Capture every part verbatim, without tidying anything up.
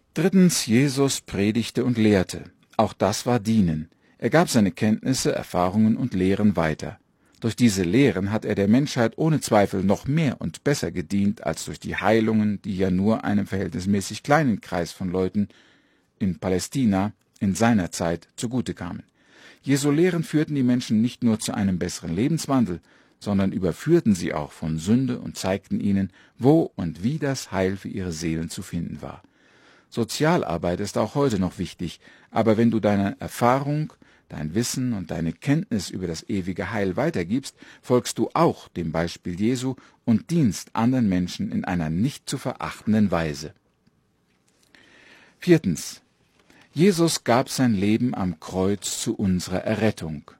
Drittens, Jesus predigte und lehrte. Auch das war Dienen. Er gab seine Kenntnisse, Erfahrungen und Lehren weiter. Durch diese Lehren hat er der Menschheit ohne Zweifel noch mehr und besser gedient als durch die Heilungen, die ja nur einem verhältnismäßig kleinen Kreis von Leuten in Palästina in seiner Zeit zugute kamen. Jesu Lehren führten die Menschen nicht nur zu einem besseren Lebenswandel, sondern überführten sie auch von Sünde und zeigten ihnen, wo und wie das Heil für ihre Seelen zu finden war. Sozialarbeit ist auch heute noch wichtig, aber wenn du deine Erfahrung, dein Wissen und deine Kenntnis über das ewige Heil weitergibst, folgst du auch dem Beispiel Jesu und dienst anderen Menschen in einer nicht zu verachtenden Weise. Viertens. Jesus gab sein Leben am Kreuz zu unserer Errettung.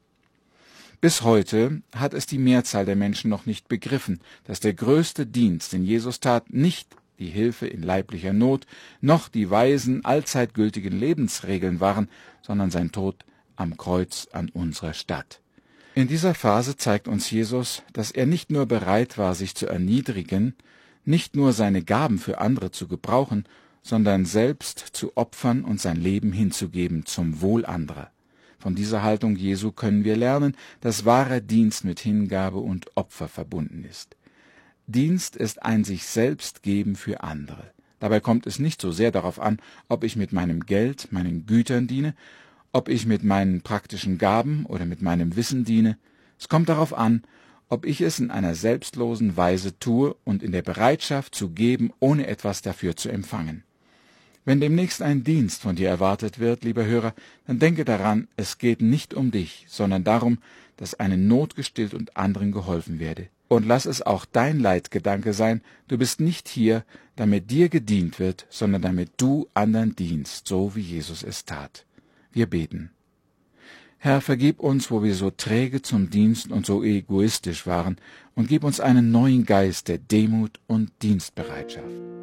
Bis heute hat es die Mehrzahl der Menschen noch nicht begriffen, dass der größte Dienst, den Jesus tat, nicht die Hilfe in leiblicher Not, noch die weisen, allzeit gültigen Lebensregeln waren, sondern sein Tod am Kreuz an unserer Stadt. In dieser Phase zeigt uns Jesus, dass er nicht nur bereit war, sich zu erniedrigen, nicht nur seine Gaben für andere zu gebrauchen, sondern selbst zu opfern und sein Leben hinzugeben zum Wohl anderer. Von dieser Haltung Jesu können wir lernen, dass wahrer Dienst mit Hingabe und Opfer verbunden ist. Dienst ist ein sich selbst geben für andere. Dabei kommt es nicht so sehr darauf an, ob ich mit meinem Geld, meinen Gütern diene, ob ich mit meinen praktischen Gaben oder mit meinem Wissen diene. Es kommt darauf an, ob ich es in einer selbstlosen Weise tue und in der Bereitschaft zu geben, ohne etwas dafür zu empfangen. Wenn demnächst ein Dienst von dir erwartet wird, lieber Hörer, dann denke daran, es geht nicht um dich, sondern darum, dass eine Not gestillt und anderen geholfen werde. Und lass es auch dein Leitgedanke sein, du bist nicht hier, damit dir gedient wird, sondern damit du anderen dienst, so wie Jesus es tat. Wir beten. Herr, vergib uns, wo wir so träge zum Dienst und so egoistisch waren, und gib uns einen neuen Geist der Demut und Dienstbereitschaft.